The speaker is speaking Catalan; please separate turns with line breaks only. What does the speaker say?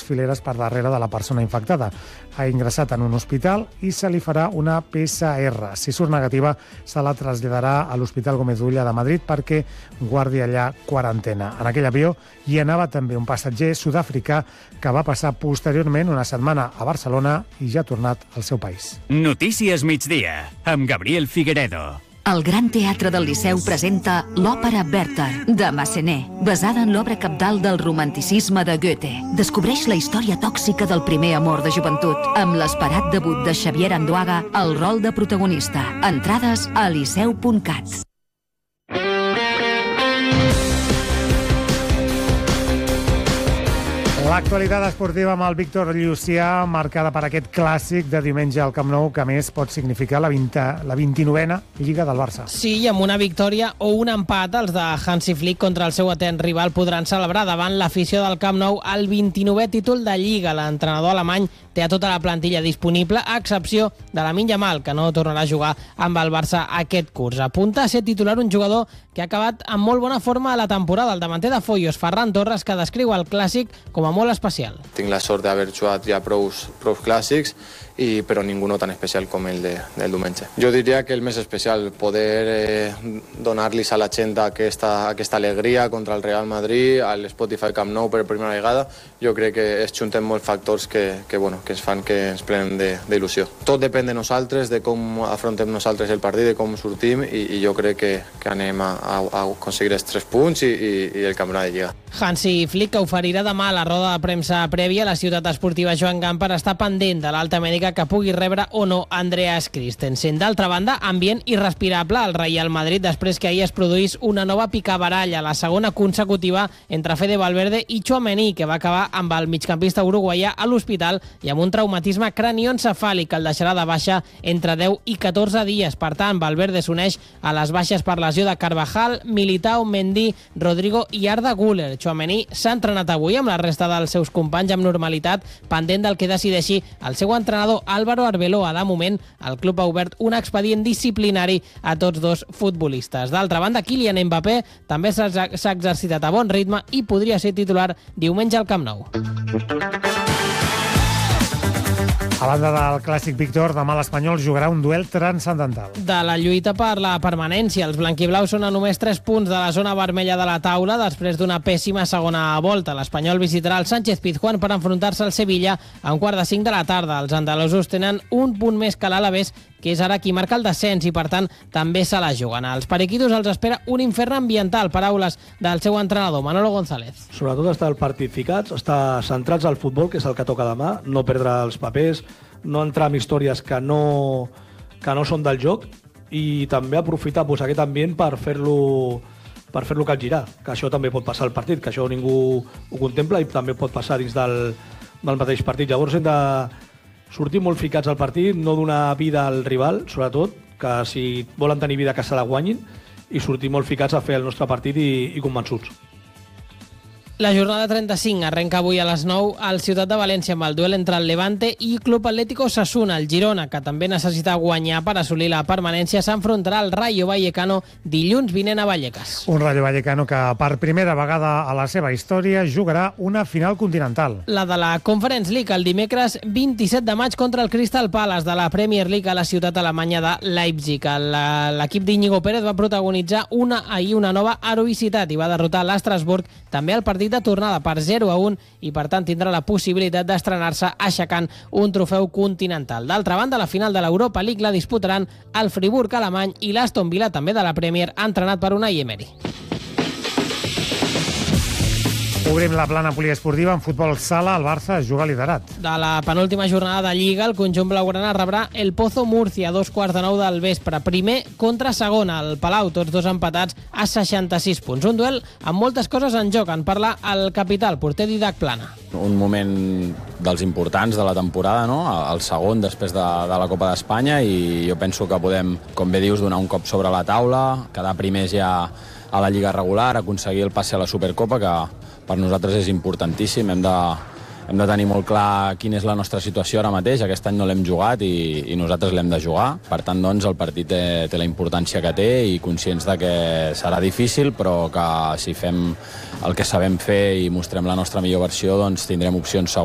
fileres per darrere de la persona infectada. Ha ingressat en un hospital i se li farà una PCR. Si surt negativa, se la traslladarà a l'Hospital Gómez Ulla de Madrid perquè guardi allà quarantena. En aquell avió hi anava també un passatger sud-africà que va passar posteriorment una setmana a Barcelona i ja ha tornat al seu país.
Notícies migdia, amb Gabriel Figueredo.
El Gran Teatre del Liceu presenta l'òpera Werther, de Massenet, basada en l'obra cabdal del romanticisme de Goethe. Descobreix la història tòxica del primer amor de joventut, amb l'esperat debut de Xavier Andoaga al rol de protagonista. Entrades a liceu.cat.
L'actualitat esportiva amb el Víctor Llucià, marcada per aquest clàssic de diumenge al Camp Nou, que a més pot significar la 29a Lliga del Barça.
Sí, i amb una victòria o un empat, els de Hansi Flick contra el seu atent rival podran celebrar davant l'afició del Camp Nou el 29è títol de Lliga. L'entrenador alemany té a tota la plantilla disponible, a excepció de Lamine Yamal, que no tornarà a jugar amb el Barça aquest curs. Apunta a ser titular un jugador que ha acabat amb molt bona forma a la temporada, el davanter de Foyos, Ferran Torres, que descriu el clàssic com a molt especial.
Tinc la sort d'haver jugat ja prous clàssics, però ningú no tan especial com el del diumenge. Jo diria que el més especial, poder donar-los a la gent aquesta alegria contra el Real Madrid, al Spotify Camp Nou per primera vegada. Jo crec que es junten molts factors que ens fan que ens plenem d'il·lusió. Tot depèn de nosaltres, de com afrontem nosaltres el partit, de com sortim, i jo crec que anem a aconseguir els 3 punts i el campionat de Lliga.
Hansi Flick, que oferirà demà a la roda de premsa prèvia a la ciutat esportiva Joan Gamper, està pendent de l'alta mèdica que pugui rebre o no Andreas Christensen. D'altra banda, ambient irrespirable al Real Madrid després que ahir es produís una nova picabaralla, la segona consecutiva entre Fede Valverde i Tchouaméni, que va acabar amb el migcampista uruguaià a l'hospital i amb un traumatisme cranioencefàlic que el deixarà de baixa entre 10 i 14 dies. Per tant, Valverde s'uneix a les baixes per lesió de Carvajal, Militao, Mendy, Rodrigo i Arda Güler. Tchouaméni s'ha entrenat avui amb la resta dels seus companys amb normalitat, pendent del que decideixi el seu entrenador Álvaro Arbeloa. De moment, el club ha obert un expedient disciplinari a tots dos futbolistes. D'altra banda, Kylian Mbappé també s'ha exercitat a bon ritme i podria ser titular diumenge al Camp Nou.
A banda del clàssic Víctor, demà l'Espanyol jugarà un duel transcendental.
De la lluita per la permanència, els blanquiblaus són a només 3 punts de la zona vermella de la taula després d'una pèssima segona volta. L'Espanyol visitarà el Sánchez Pizjuán per enfrontar-se al Sevilla a 4:45 de la tarda. Els andalusos tenen un punt més que l'Alavés, que és ara qui marca el descens i, per tant, també se la juguen. Als periquitos els espera un infern ambiental, paraules del seu entrenador, Manolo González.
Sobretot estar al partit ficats, estar centrats al futbol, que és el que toca demà, no perdre els papers, no entrar en històries que no són del joc, i també aprofitar aquest ambient per fer-lo capgirar, que això també pot passar al partit, que això ningú ho contempla i també pot passar dins del mateix partit. Llavors hem de sortir molt ficats al partit, no donar vida al rival, sobretot, que si volen tenir vida que se la guanyin, i sortir molt ficats a fer el nostre partit i convençuts.
La jornada 35 arrenca avui a les 9 al Ciutat de València amb el duel entre el Levante i Club Atlético Osasuna. El Girona, que també necessita guanyar per assolir la permanència, s'enfrontarà al Rayo Vallecano dilluns vinent a Vallecas.
Un Rayo Vallecano que per primera vegada a la seva història jugarà una final continental.
La de la Conference League el dimecres 27 de maig contra el Crystal Palace de la Premier League a la ciutat alemanya de Leipzig. L'equip d'Íñigo Pérez va protagonitzar ahir una nova heroïcitat i va derrotar l'Estrasburg també al partit de tornada per 0-1 i, per tant, tindrà la possibilitat d'estrenar-se aixecant un trofeu continental. D'altra banda, la final de l'Europa League la disputaran el Friburg alemany i l'Aston Villa, també de la Premier, entrenat per Unai Emery.
Obrim la plana poliesportiva en futbol sala. El Barça juga liderat.
De la penúltima jornada de Lliga, el conjunt blaugrana rebrà el Pozo Múrcia a 2:15 del vespre. Primer contra segon, al Palau, tots dos empatats a 66 punts. Un duel amb moltes coses en joc. En parla el capità, el porter Didac Plana.
Un moment dels importants de la temporada, no? El segon després de la Copa d'Espanya, i jo penso que podem, com bé dius, donar un cop sobre la taula, quedar primers ja a la Lliga regular, aconseguir el passe a la Supercopa, que per nosaltres és importantíssim. Hem de tenir molt clar quina és la nostra situació ara mateix. Aquest any no l'hem jugat i nosaltres l'hem de jugar. Per tant, doncs, el partit té la importància que té i conscients de que serà difícil, però que si fem el que sabem fer i mostrem la nostra millor versió, doncs tindrem opcions segures.